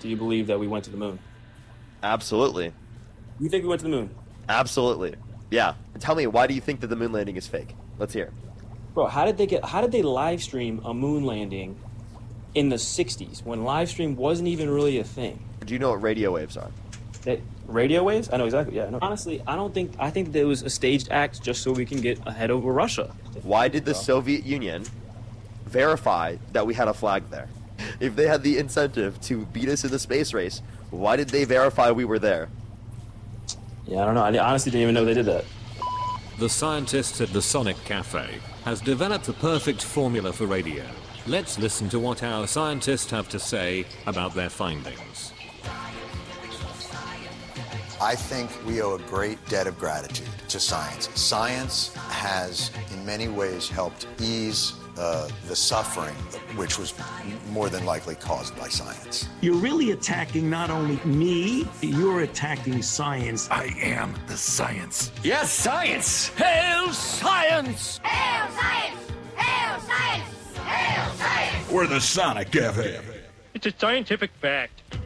do you believe that we went to the moon? Absolutely. You think we went to the moon? Absolutely. Yeah. Tell me, why do you think that the moon landing is fake? Let's hear. Bro, how did they live stream a moon landing in the 60s when live stream wasn't even really a thing? Do you know what radio waves are? Radio waves? I know exactly. Yeah. No. Honestly, I think that it was a staged act just so we can get ahead over Russia. Why did the Soviet Union verify that we had a flag there? If they had the incentive to beat us in the space race, why did they verify we were there? Yeah, I don't know. I honestly didn't even know they did that. The scientists at the Sonic Cafe has developed the perfect formula for radio. Let's listen to what our scientists have to say about their findings. I think we owe a great debt of gratitude to science. Science has, in many ways, helped ease the suffering, which was more than likely caused by science. You're really attacking not only me, you're attacking science. I am the science. Yes, science! Hail science! Hail science! Hail science! Hail science! We're the Sonic Cafe. It's a scientific fact.